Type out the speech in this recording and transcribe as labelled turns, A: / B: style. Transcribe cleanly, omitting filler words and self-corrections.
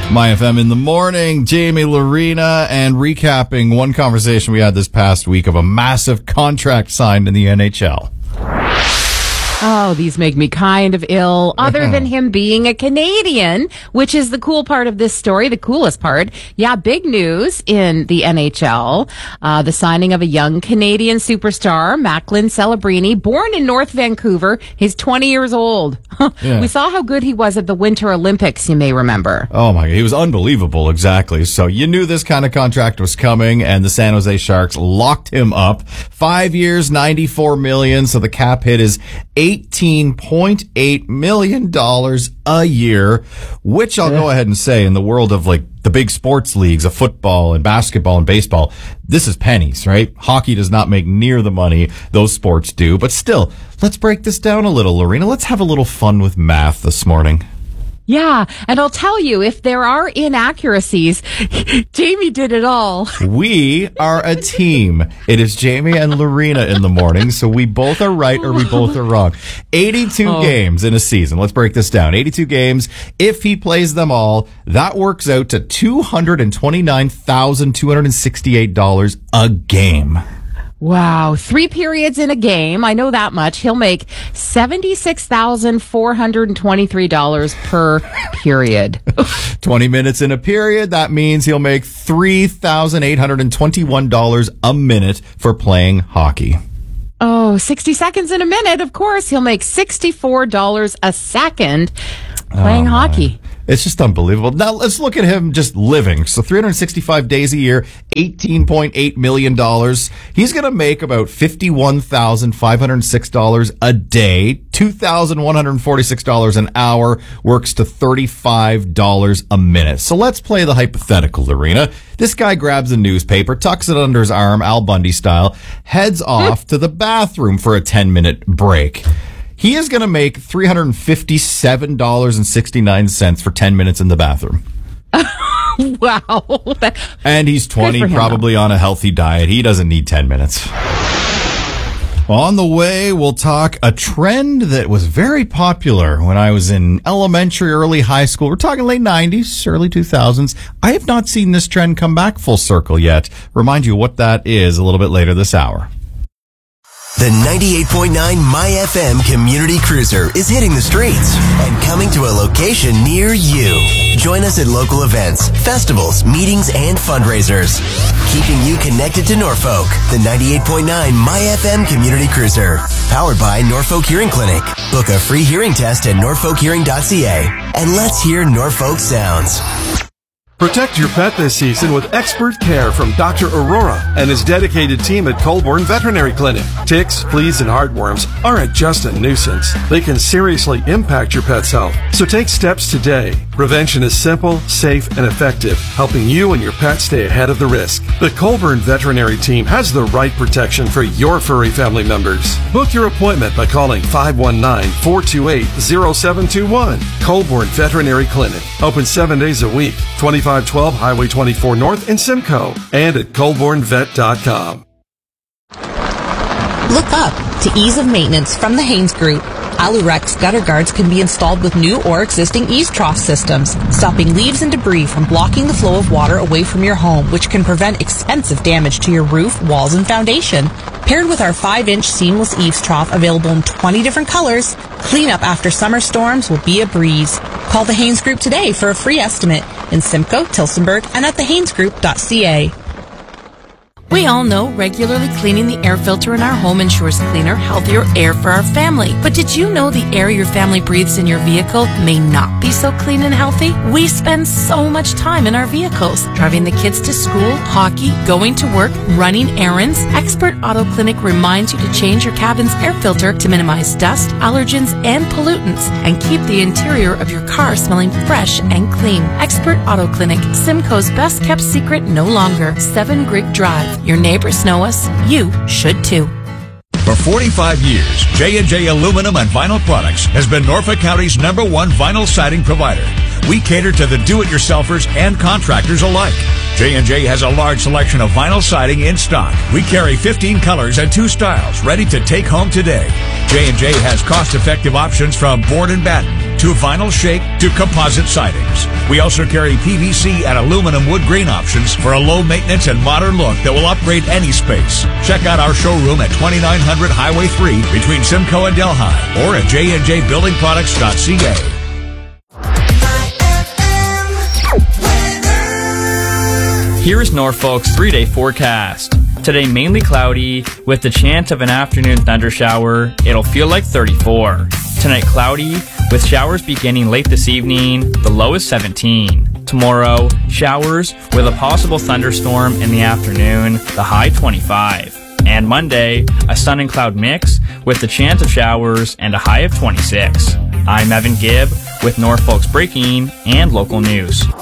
A: My FM in the morning, Jamie Lorena, and recapping one conversation we had this past week of a massive contract signed in the NHL.
B: Oh, these make me kind of ill. Other than him being a Canadian, which is the cool part of this story, the coolest part. Yeah, big news in the NHL. The signing of a young Canadian superstar, Macklin Celebrini, born in North Vancouver. He's 20 years old.
A: Yeah.
B: We saw how good he was at the Winter Olympics, you may remember.
A: Oh my God, he was unbelievable, exactly. So you knew this kind of contract was coming, and the San Jose Sharks locked him up. 5 years, $94 million, so the cap hit is $18.8 million a year, which I'll go ahead and say, in the world of like the big sports leagues of football and basketball and baseball, this is pennies, right? Hockey does not make near the money those sports do, but still, let's break this down a little, Lorena. Let's have a little fun with math this morning.
B: Yeah, and I'll tell you, if there are inaccuracies, Jamie did it all.
A: We are a team. It is Jamie and Lorena in the morning, so we both are right or we both are wrong. 82 games in a season. Let's break this down. 82 games. If he plays them all, that works out to $229,268 a game.
B: Wow. 3 periods in a game. I know that much. He'll make $76,423 per period.
A: 20 minutes in a period. That means he'll make $3,821 a minute for playing hockey.
B: Oh, 60 seconds in a minute. Of course, he'll make $64 a second playing hockey.
A: It's just unbelievable. Now, let's look at him just living. So 365 days a year, $18.8 million. He's going to make about $51,506 a day, $2,146 an hour, works to $35 a minute. So let's play the hypothetical, Lorena. This guy grabs a newspaper, tucks it under his arm, Al Bundy style, heads off to the bathroom for a 10-minute break. He is going to make $357.69 for 10 minutes in the bathroom.
B: Wow.
A: And he's 20, probably on a healthy diet. He doesn't need 10 minutes. On the way, we'll talk a trend that was very popular when I was in elementary, early high school. We're talking late 90s, early 2000s. I have not seen this trend come back full circle yet. Remind you what that is a little bit later this hour.
C: The 98.9 MyFM Community Cruiser is hitting the streets and coming to a location near you. Join us at local events, festivals, meetings, and fundraisers. Keeping you connected to Norfolk. The 98.9 MyFM Community Cruiser. Powered by Norfolk Hearing Clinic. Book a free hearing test at norfolkhearing.ca. And let's hear Norfolk sounds.
D: Protect your pet this season with expert care from Dr. Aurora and his dedicated team at Colborne Veterinary Clinic. Ticks, fleas, and heartworms aren't just a nuisance. They can seriously impact your pet's health. So take steps today. Prevention is simple, safe, and effective, helping you and your pet stay ahead of the risk. The Colborne Veterinary Team has the right protection for your furry family members. Book your appointment by calling 519-428-0721. Colborne Veterinary Clinic. Open 7 days a week. 2512 Highway 24 North in Simcoe and at colbornevet.com.
E: Look up to ease of maintenance from the Haynes Group. Alurex gutter guards can be installed with new or existing eaves trough systems, stopping leaves and debris from blocking the flow of water away from your home, which can prevent expensive damage to your roof, walls, and foundation. Paired with our 5-inch seamless eaves trough available in 20 different colors, cleanup after summer storms will be a breeze. Call the Haynes Group today for a free estimate in Simcoe, Tillsonburg, and at thehaynesgroup.ca.
F: We all know regularly cleaning the air filter in our home ensures cleaner, healthier air for our family. But did you know the air your family breathes in your vehicle may not be so clean and healthy? We spend so much time in our vehicles, driving the kids to school, hockey, going to work, running errands. Expert Auto Clinic reminds you to change your cabin's air filter to minimize dust, allergens, and pollutants, and keep the interior of your car smelling fresh and clean. Expert Auto Clinic, Simcoe's best kept secret no longer. 7 Grigg Drive. Your neighbors know us. You should too.
G: For 45 years, J&J Aluminum and Vinyl Products has been Norfolk County's #1 vinyl siding provider. We cater to the do-it-yourselfers and contractors alike. J&J has a large selection of vinyl siding in stock. We carry 15 colors and 2 styles ready to take home today. J&J has cost-effective options from board and batten to vinyl shake to composite sidings. We also carry PVC and aluminum wood grain options for a low maintenance and modern look that will upgrade any space. Check out our showroom at 2900 Highway 3 between Simcoe and Delhi or at jnjbuildingproducts.ca.
H: Here is Norfolk's 3-day forecast. Today mainly cloudy with the chance of an afternoon thunder shower. It'll feel like 34. Tonight cloudy with showers beginning late this evening. The low is 17. Tomorrow showers with a possible thunderstorm in the afternoon. The high 25. And Monday a sun and cloud mix with the chance of showers and a high of 26. I'm Evan Gibb with Norfolk's breaking and local news.